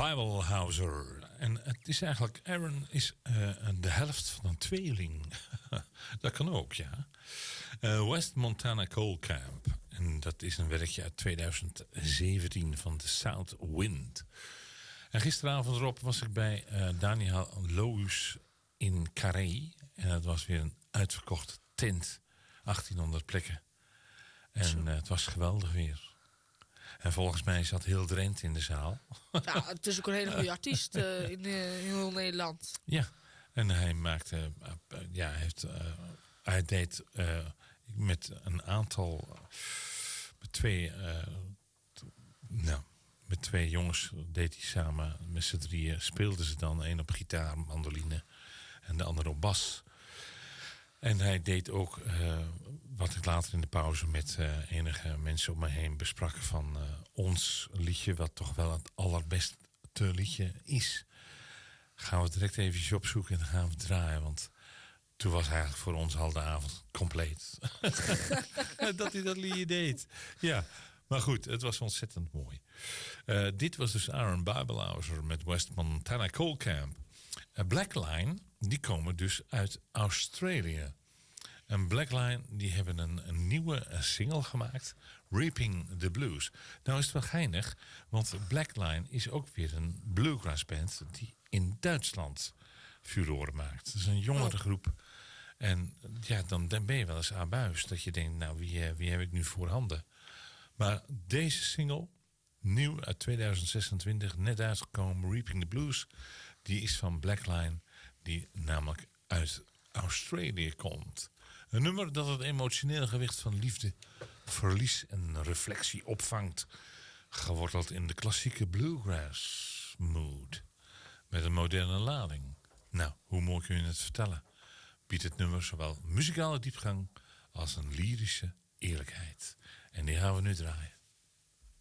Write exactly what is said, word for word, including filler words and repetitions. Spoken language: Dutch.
Bibelhauser. En het is eigenlijk, Aaron is uh, de helft van een tweeling. Dat kan ook, ja. Uh, West Montana Coal Camp. En dat is een werkje uit tweeduizend zeventien van de South Wind. En gisteravond erop was ik bij uh, Daniel Loos in Carré. En dat was weer een uitverkochte tent. achttienhonderd plekken. En uh, het was geweldig weer. En volgens mij zat heel Drenthe in de zaal. Ja, het is ook een hele goede artiest uh, in, uh, in heel Nederland. Ja, en hij maakte... Uh, uh, ja, hij, heeft, uh, hij deed uh, met een aantal... Met twee... Uh, t- nou, met twee jongens deed hij samen. Met z'n drieën speelden ze dan. Een op gitaar, mandoline. En de ander op bas. En hij deed ook, uh, wat ik later in de pauze met uh, enige mensen om me heen besprak van uh, ons liedje, wat toch wel het allerbeste liedje is. Gaan we direct even opzoeken en dan gaan we draaien, want toen was eigenlijk voor ons al de avond compleet. Dat hij dat liedje deed. Ja, maar goed, het was ontzettend mooi. Uh, dit was dus Aaron Bibelhauser met West Montana Coal Camp. Uh, Blackline, die komen dus uit Australië. En Blackline, die hebben een, een nieuwe single gemaakt. Reaping the Blues. Nou is het wel geinig, want Blackline is ook weer een bluegrass band die in Duitsland furoren maakt. Het is een jongere groep. En ja, dan, dan ben je wel eens abuis. Dat je denkt, nou, wie, wie heb ik nu voorhanden? Maar deze single, nieuw uit tweeduizend zesentwintig, net uitgekomen, Reaping the Blues, die is van Blackline, die namelijk uit Australië komt. Een nummer dat het emotionele gewicht van liefde, verlies en reflectie opvangt, geworteld in de klassieke bluegrass mood, met een moderne lading. Nou, hoe mooi kun je het vertellen? Biedt het nummer zowel muzikale diepgang als een lyrische eerlijkheid. En die gaan we nu draaien.